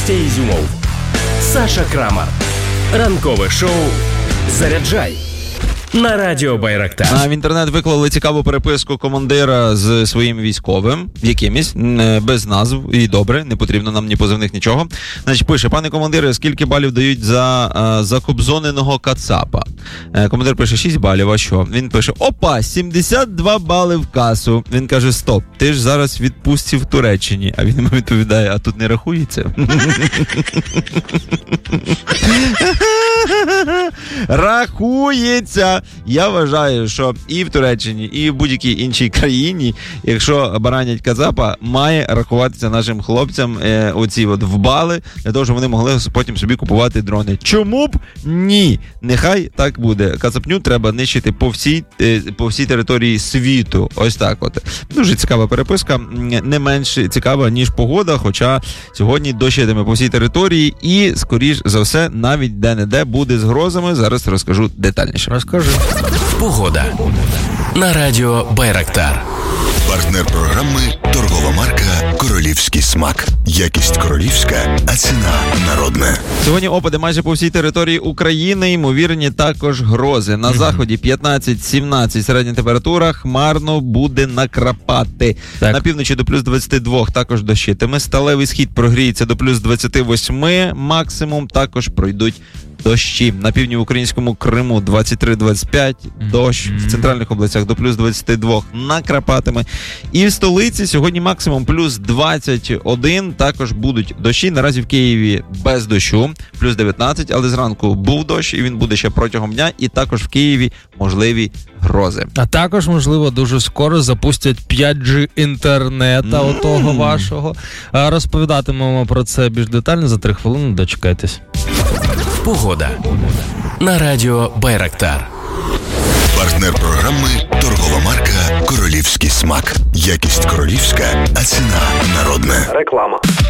Костя Ізюмов, Саша Крамар. Ранкове шоу «Заряджай» на Радіо Байрактар. В інтернет виклали цікаву переписку командира з своїм військовим, якимось, без назв, і добре, не потрібно нам ні позивних, нічого. Значить, пише: пане командире, скільки балів дають за закобзоненого кацапа? Командир пише: 6 балів, а що? Він пише: опа, 72 бали в касу. Він каже: стоп, ти ж зараз в відпустці в Туреччині. А він йому відповідає: а тут не рахується? Рахується! Я вважаю, що і в Туреччині, і в будь-якій іншій країні, якщо баранять кацапа, має рахуватися нашим хлопцям оці от в бали, для того, щоб вони могли потім собі купувати дрони. Чому б ні? Нехай так буде. Кацапню треба нищити по всій території світу. Ось так от. Дуже цікава переписка. Не менш цікава, ніж погода, хоча сьогодні дощитиме по всій території і, скоріш за все, навіть де-не-де буде з грозами. Зараз розкажу детальніше. Розкажи. Погода на Радіо Байрактар. Партнер програми – торгова марка «Королівський смак». Якість королівська, а ціна народна. Сьогодні опади майже по всій території України, ймовірні також грози. На заході 15-17 середня температура, хмарно буде накрапати. Так. На півночі до плюс 22 також дощитиме. Сталевий схід прогріється до плюс 28, максимум також пройдуть дощі. На півдні в українському Криму 23-25, дощ. В центральних областях до плюс 22 накрапатиме. І в столиці сьогодні максимум плюс 21, також будуть дощі. Наразі в Києві без дощу, плюс 19, але зранку був дощ, і він буде ще протягом дня. І також в Києві можливі грози. А також, можливо, дуже скоро запустять 5G інтернета отого вашого. Розповідатимемо про це більш детально за 3 хвилини. Дочекайтесь. Погода на Радіо Байрактар. Партнер програми – торгова марка «Королівський смак». Якість королівська, а ціна народна. Реклама.